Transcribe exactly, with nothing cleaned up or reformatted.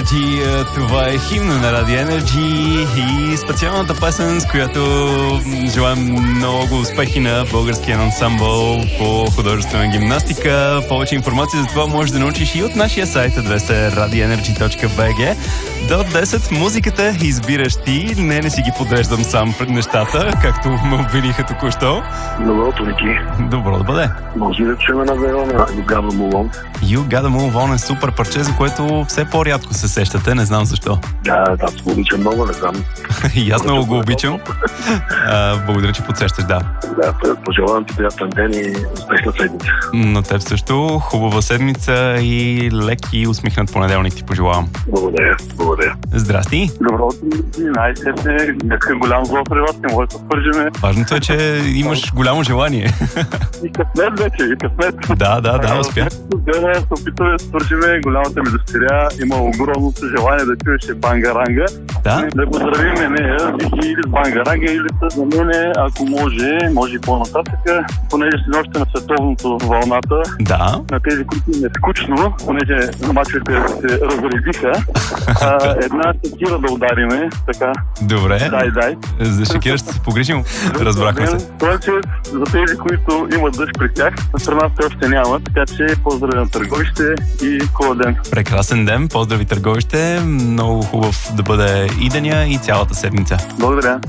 Energy. Това е химна на Radio Energy и специалната песен, с която желаем много успехи на българския ансамбъл по художествена гимнастика. Повече информация за това можеш да научиш и от нашия сайт, адрес е radio energy точка b g. До десет музиката избираш ти. Не, не си ги подреждам сам пред нещата, както ме обвиниха току-що. Доброто, Ники. Добро да бъде. Може ли да чуем една верона You Gotta Move On? You Gotta Move On е супер парче, за което все по-рядко се сещате, не знам защо. Да, да, го обичам много, не знам. И аз много го обичам. А, благодаря, че подсещаш, да. Да, пожелавам ти приятен ден и успешна седмица. На теб също. Хубава седмица и лек и усмихнат понеделник ти пожелавам. Благодаря, благодаря. Здрасти. Добро, най-сетне, днеска голям зло при вас, не може да свържеме. Важното е, че имаш голямо желание. И късмет вече, и късмет. Да, да, да, успя. Да, се опитваме да свържеме, голямата ми дъщеря има огромното желание да чуеше Бангаранга. Да? Да го здравим нея, или с Бангаранга, или с на мене, ако може, може и по-нататъка, понеже си още на световното вълната, Да. на тези, които им е скучно, понеже мачовете се разредиха, а, една секира да удариме, така. Добре. Дай, дай. За Шакира ще се погрижим. Разбрахме се. Това, че за тези, които имат дъжд при тях, на страна все още няма, така че поздрави на Търговище и хубав ден. Прекрасен ден. Поздрави, Търговище. Много хубав да бъде и деня, и цялата седмица. Благодаря.